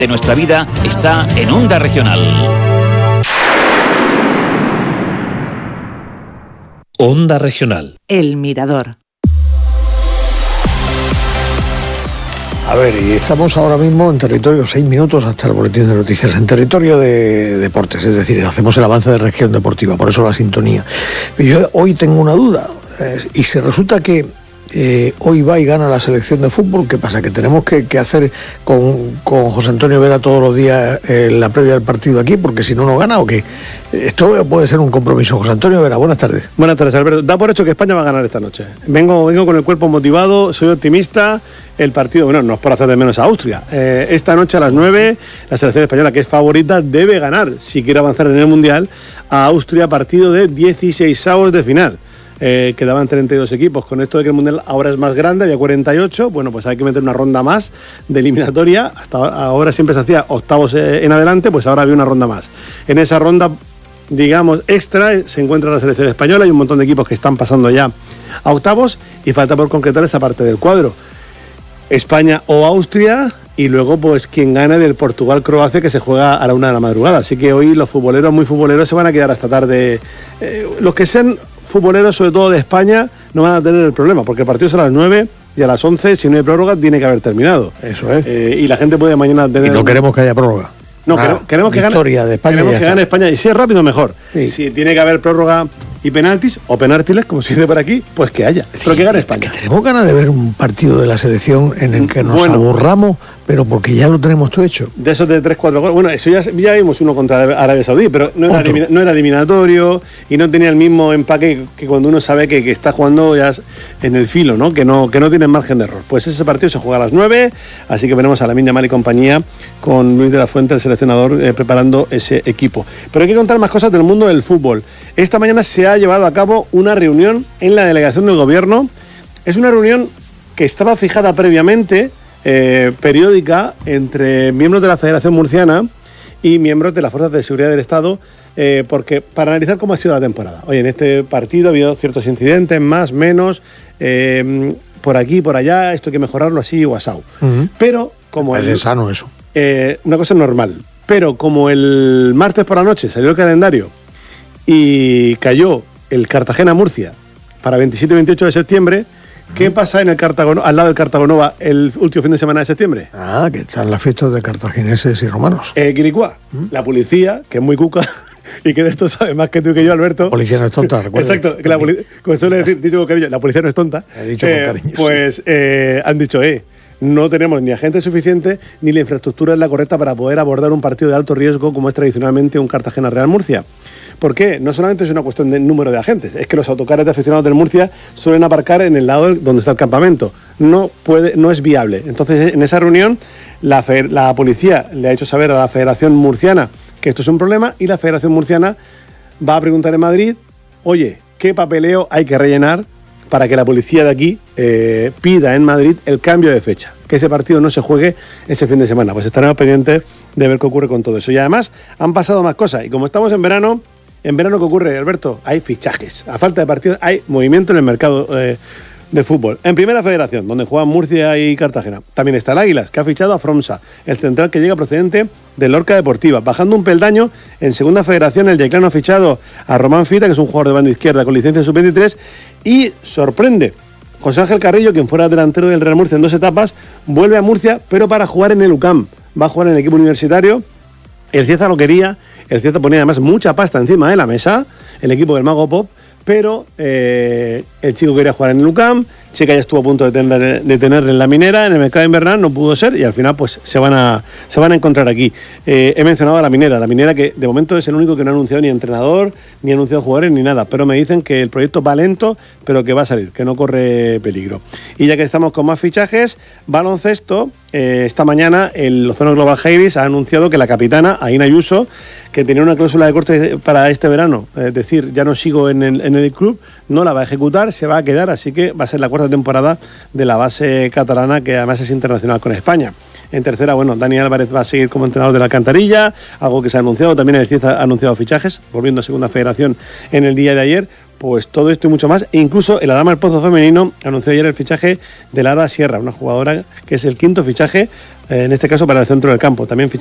de nuestra vida está en Onda Regional. Onda Regional. El Mirador. A ver, y estamos ahora mismo en territorio, 6 minutos hasta el boletín de noticias, en territorio de deportes, es decir, hacemos el avance de región deportiva, por eso la sintonía. Pero yo hoy tengo una duda, y se resulta que hoy va y gana la selección de fútbol. ¿Qué pasa? ¿Que tenemos que hacer con José Antonio Vera todos los días la previa del partido aquí? Porque si no, no gana, ¿o qué? Esto puede ser un compromiso. José Antonio Vera, buenas tardes. Buenas tardes, Alberto. Da por hecho que España va a ganar esta noche. Vengo con el cuerpo motivado, soy optimista. El partido, bueno, no es por hacer de menos a Austria. Esta noche a las 9, la selección española, que es favorita, debe ganar, si quiere avanzar en el Mundial, a Austria, partido de 16avos de final. Quedaban 32 equipos. Con esto de que el Mundial ahora es más grande, había 48, bueno, pues hay que meter una ronda más de eliminatoria. Hasta ahora siempre se hacía octavos en adelante, pues ahora había una ronda más. En esa ronda, digamos, extra, se encuentra la selección española. Hay un montón de equipos que están pasando ya a octavos y falta por concretar esa parte del cuadro. España o Austria, y luego pues quien gane del Portugal-Croacia, que se juega a la 1 de la madrugada. Así que hoy los futboleros, muy futboleros, se van a quedar hasta tarde. Los que sean futboleros, sobre todo de España, no van a tener el problema, porque el partido es a las 9 y a las 11, si no hay prórroga, tiene que haber terminado. Eso es. Y la gente puede mañana tener... Y no queremos que haya prórroga. No, queremos que gane, de España, queremos que gane España, y si es rápido, mejor. Sí. Si tiene que haber prórroga y penaltis, o penaltiles, como se dice por aquí, pues que haya. Pero que gane España. Que tenemos ganas de ver un partido de la selección en el que nos aburramos, pero porque ya lo tenemos todo hecho. De esos de 3-4 goles. Bueno, eso ya vimos uno contra Arabia Saudí, pero no era eliminatorio y no tenía el mismo empaque que cuando uno sabe que está jugando ya en el filo, ¿no? Que no tiene margen de error. Pues ese partido se juega a las 9, así que veremos a Lamine Yamal y compañía con Luis de la Fuente, el seleccionador, preparando ese equipo. Pero hay que contar más cosas del mundo del fútbol. Esta mañana se ha llevado a cabo una reunión en la delegación del gobierno. Es una reunión que estaba fijada previamente, periódica, entre miembros de la Federación Murciana y miembros de las Fuerzas de Seguridad del Estado, porque para analizar cómo ha sido la temporada. Oye, en este partido ha habido ciertos incidentes, más, menos, por aquí, por allá, esto hay que mejorarlo así o asau. Pero como... Es sano eso. Una cosa normal. Pero como el martes por la noche salió el calendario y cayó el Cartagena-Murcia para 27 y 28 de septiembre, ¿qué pasa en el al lado del Cartagonova el último fin de semana de septiembre? Que están las fiestas de cartagineses y romanos. Quiricuá, la policía, que es muy cuca y que de esto sabe más que tú y que yo, Alberto. La policía no es tonta, recuerda. Exacto, que la policía, como suele decir, dicho con cariño, la policía no es tonta. He dicho con cariño. Pues han dicho, no tenemos ni agente suficiente ni la infraestructura es la correcta para poder abordar un partido de alto riesgo como es tradicionalmente un Cartagena-Real Murcia. ¿Por qué? No solamente es una cuestión de número de agentes, es que los autocares de aficionados del Murcia suelen aparcar en el lado donde está el campamento. No es viable. Entonces, en esa reunión, la policía le ha hecho saber a la Federación Murciana que esto es un problema y la Federación Murciana va a preguntar en Madrid, oye, ¿qué papeleo hay que rellenar para que la policía de aquí pida en Madrid el cambio de fecha? Que ese partido no se juegue ese fin de semana. Pues estaremos pendientes de ver qué ocurre con todo eso. Y además han pasado más cosas. Y como estamos en verano, ¿qué ocurre, Alberto? Hay fichajes. A falta de partidos hay movimiento en el mercado de fútbol. En Primera Federación, donde juegan Murcia y Cartagena, también está el Águilas, que ha fichado a Fromsa, el central que llega procedente de Lorca Deportiva. Bajando un peldaño, en Segunda Federación, el Yeclano ha fichado a Román Fita, que es un jugador de banda izquierda con licencia sub-23, y sorprende. José Ángel Carrillo, quien fuera delantero del Real Murcia en 2 etapas, vuelve a Murcia, pero para jugar en el UCAM. Va a jugar en el equipo universitario. El Cieza lo quería, el Cieza ponía además mucha pasta encima de la mesa, el equipo del Mago Pop, pero el chico quería jugar en el UCAM, Checa ya estuvo a punto de tenerle en la Minera, en el mercado invernal no pudo ser y al final pues se van a encontrar aquí. He mencionado a la Minera que de momento es el único que no ha anunciado ni entrenador, ni ha anunciado jugadores, ni nada, pero me dicen que el proyecto va lento, pero que va a salir, que no corre peligro. Y ya que estamos con más fichajes, baloncesto, esta mañana el Ozono Global Jairis ha anunciado que la capitana, Aina Ayuso, que tenía una cláusula de corte para este verano, es decir, ya no sigo en el club, no la va a ejecutar, se va a quedar, así que va a ser la cuarta temporada de la base catalana, que además es internacional con España. En tercera, bueno, Dani Álvarez va a seguir como entrenador de la Alcantarilla, algo que se ha anunciado, también el CIEZ ha anunciado fichajes, volviendo a Segunda Federación en el día de ayer, Pues todo esto y mucho más. E incluso el Adama del Pozo femenino anunció ayer el fichaje de Lara Sierra, una jugadora que es el 5º fichaje, en este caso para el centro del campo. También